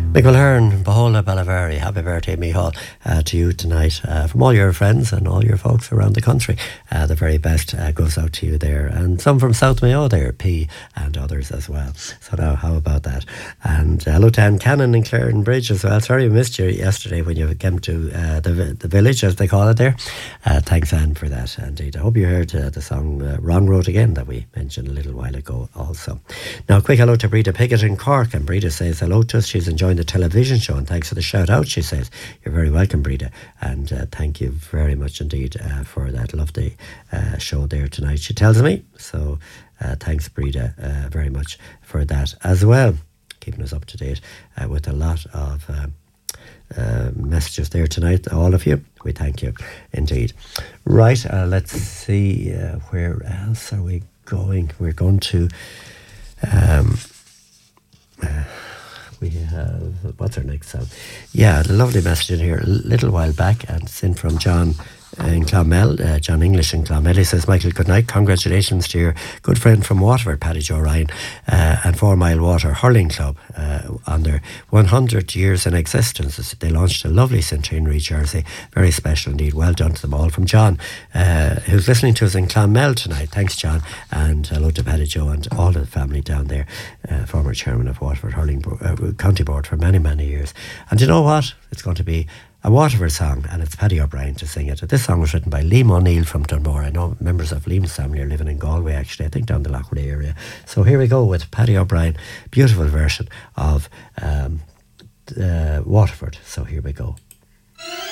Michael Hearn, Bahola Balavari, happy birthday, Micheál, to you tonight. From all your friends and all your folks around the country, the very best goes out to you there. And some from South Mayo there, P, and others as well. So now, how about that? And hello to Anne Cannon in Claren Bridge as well. Sorry we missed you yesterday when you came to the village, as they call it there. Thanks, Anne, for that, indeed. I hope you heard the song Wrong Road Again that we mentioned a little while ago also. Now, a quick hello to Breda Pickett in Cork. And Breda says hello to us. She's enjoying the television show, and thanks for the shout out, she says. You're very welcome, Breda, and thank you very much indeed for that lovely show there tonight, she tells me. So thanks, Breda, very much for that as well, keeping us up to date with a lot of messages there tonight, all of you. We thank you indeed. Right, let's see, where else are we going? We're going to we have, what's our next song? Yeah, a lovely message in here a little while back, and it's in from John in Clonmel, John English in Clonmel. He says, Michael, good night. Congratulations to your good friend from Waterford, Paddy Joe Ryan, and 4 Mile Water Hurling Club on their 100 years in existence. They launched a lovely centenary jersey. Very special indeed. Well done to them all. From John, who's listening to us in Clonmel tonight. Thanks, John. And hello to Paddy Joe and all of the family down there. Former chairman of Waterford Hurling County Board for many, many years. And you know what? It's going to be a Waterford song, and it's Paddy O'Brien to sing it. This song was written by Liam O'Neill from Dunmore. I know members of Liam's family are living in Galway, actually, I think down the Lochray area. So here we go with Paddy O'Brien, beautiful version of Waterford. So here we go.